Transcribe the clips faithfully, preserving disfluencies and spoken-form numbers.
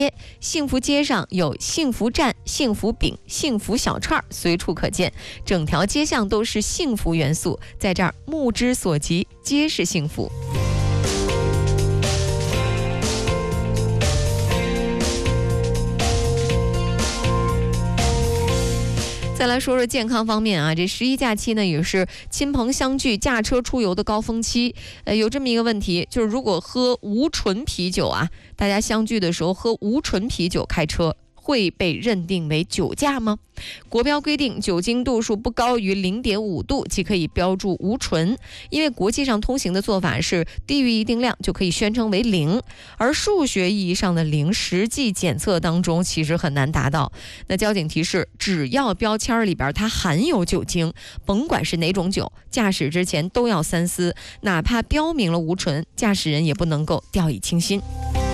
幸福街上有幸福站、幸福饼、幸福小串随处可见，整条街巷都是幸福元素，在这儿目之所及皆是幸福。再来说说健康方面啊，这十一假期呢也是亲朋相聚、驾车出游的高峰期。呃，有这么一个问题，就是如果喝无醇啤酒啊，大家相聚的时候喝无醇啤酒开车，会被认定为酒驾吗？国标规定，酒精度数不高于 零点五 度即可以标注无醇，因为国际上通行的做法是低于一定量就可以宣称为零，而数学意义上的零，实际检测当中其实很难达到。那交警提示，只要标签里边它含有酒精，甭管是哪种酒，驾驶之前都要三思，哪怕标明了无醇，驾驶人也不能够掉以轻心。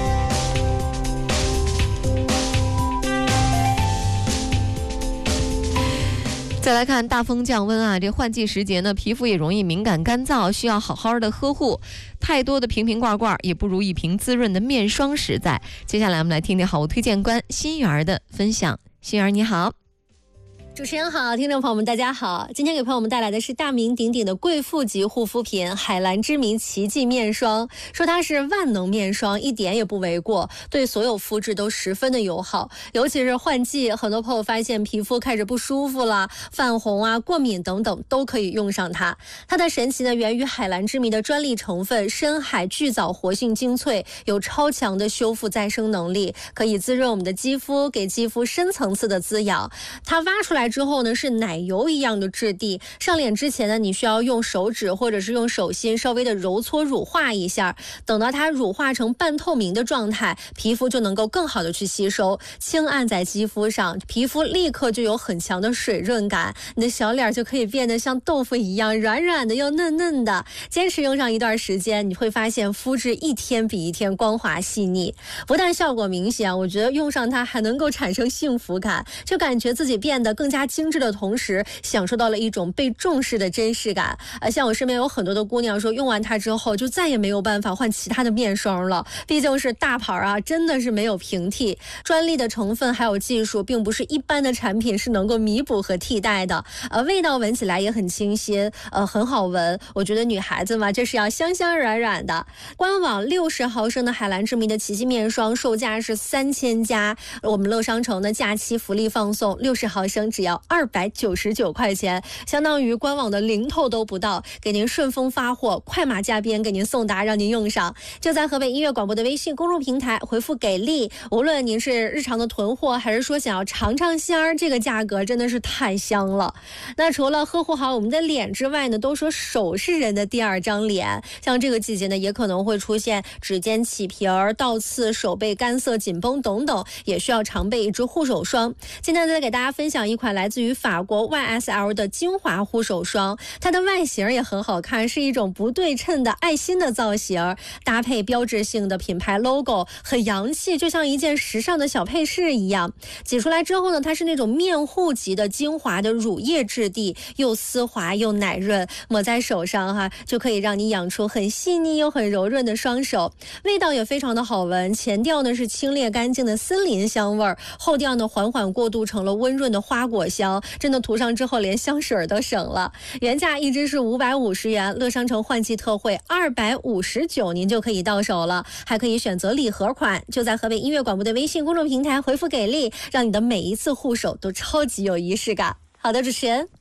再来看大风降温啊，这换季时节呢，皮肤也容易敏感干燥，需要好好的呵护。太多的瓶瓶罐罐也不如一瓶滋润的面霜实在。接下来我们来听听好物推荐官心媛的分享。心媛你好。 主持人好，听众朋友们大家好，今天给朋友们带来的是大名鼎鼎的贵妇级护肤品海蓝之谜奇迹面霜。说它是万能面霜一点也不为过，对所有肤质都十分的友好，尤其是换季，很多朋友发现皮肤开始不舒服了，泛红啊、过敏等等都可以用上它。它的神奇呢源于海蓝之谜的专利成分深海巨藻活性精粹，有超强的修复再生能力，可以滋润我们的肌肤，给肌肤深层次的滋养。它挖出来之后呢，是奶油一样的质地，上脸之前呢，你需要用手指或者是用手心稍微的揉搓乳化一下，等到它乳化成半透明的状态，皮肤就能够更好的去吸收，轻按在肌肤上，皮肤立刻就有很强的水润感，你的小脸就可以变得像豆腐一样软软的又嫩嫩的。坚持用上一段时间，你会发现肤质一天比一天光滑细腻，不但效果明显，我觉得用上它还能够产生幸福感，就感觉自己变得更加精致的同时，享受到了一种被重视的真实感。呃，像我身边有很多的姑娘说，用完它之后就再也没有办法换其他的面霜了，毕竟是大牌啊，真的是没有平替。专利的成分还有技术，并不是一般的产品是能够弥补和替代的。呃，味道闻起来也很清新，呃，很好闻。我觉得女孩子嘛，这是要香香软软的。官网六十毫升的海蓝之谜的奇迹面霜售价是三千加，我们乐商城的假期福利放送，六十毫升只要二百九十九块钱，相当于官网的零头都不到，给您顺丰发货，快马加鞭给您送达，让您用上。就在河北音乐广播的微信公众平台回复给力，无论您是日常的囤货，还是说想要尝尝鲜儿，这个价格真的是太香了。那除了呵护好我们的脸之外呢，都说手是人的第二张脸，像这个季节呢，也可能会出现指尖起皮儿、倒刺、手背干涩、紧绷等等，也需要常备一支护手霜。今天再给大家分享一款来自于法国 Y S L 的精华护手霜，它的外形也很好看，是一种不对称的爱心的造型，搭配标志性的品牌 logo， 很洋气，就像一件时尚的小配饰一样。挤出来之后呢，它是那种面护级的精华的乳液质地，又丝滑又奶润，抹在手上哈，就可以让你养出很细腻又很柔润的双手。味道也非常的好闻，前调呢是清冽干净的森林香味，后调呢缓缓过渡成了温润的花果香，真的涂上之后连香水都省了。原价一支是五百五十元，乐商城换季特惠二百五十九，您就可以到手了，还可以选择礼盒款。就在河北音乐广播的微信公众平台回复给力，让你的每一次护手都超级有仪式感。好的，主持人。